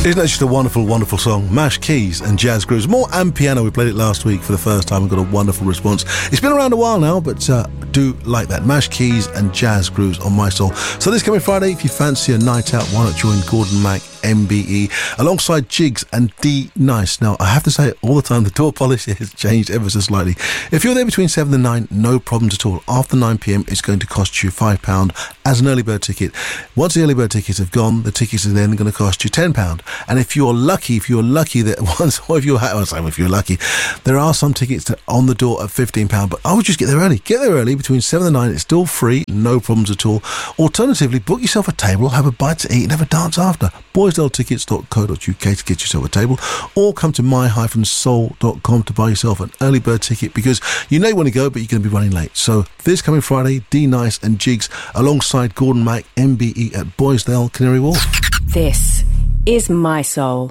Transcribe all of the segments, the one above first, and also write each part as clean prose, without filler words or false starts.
Isn't that just a wonderful, wonderful song? Mash Keys and Jazz Grooves. More and piano. We played it last week for the first time and got a wonderful response. It's been around a while now, but do like that. Mash Keys and Jazz Grooves on My Soul. So this coming Friday, if you fancy a night out, why not join Gordon Mac, MBE, alongside Jigs and D Nice. Now, I have to say it all the time, the door polish has changed ever so slightly. If you're there between 7 and 9, no problems at all. After 9 p.m, it's going to cost you £5 as an early bird ticket. Once the early bird tickets have gone, the tickets are then going to cost you £10. And if you're lucky that once, or if you're lucky, there are some tickets that are on the door at £15. But I would just get there early. Get there early between 7 and 9. It's still free, no problems at all. Alternatively, book yourself a table, have a bite to eat, and have a dance after. boysdaletickets.co.uk to get yourself a table, or come to my-soul.com to buy yourself an early bird ticket, because you know you want to go, but you're going to be running late. So this coming Friday, D Nice and Jigs alongside Gordon Mac, MBE at Boysdale, Canary Wharf. This is My Soul.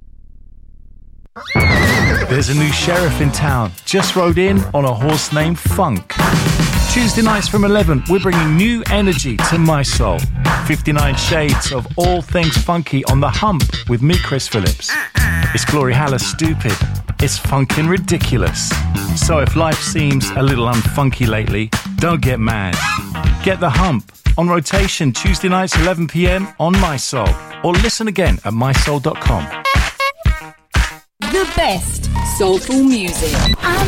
There's a new sheriff in town. Just rode in on a horse named Funk. Tuesday nights from 11, we're bringing new energy to My Soul. 59 shades of all things funky on the hump with me, Chris Phillips. It's Glory Haller stupid. It's funkin' ridiculous. So if life seems a little unfunky lately, don't get mad. Get the hump on rotation Tuesday nights 11 p.m. on My Soul, or listen again at mysoul.com. The best soulful music.